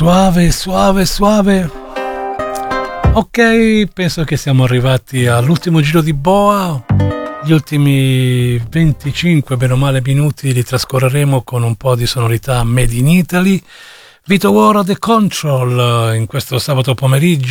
Suave, suave, suave. Ok, penso che siamo arrivati all'ultimo giro di boa. Gli ultimi 25, bene o male, minuti li trascorreremo con un po' di sonorità made in Italy. Vito Wara, The Control, in questo sabato pomeriggio.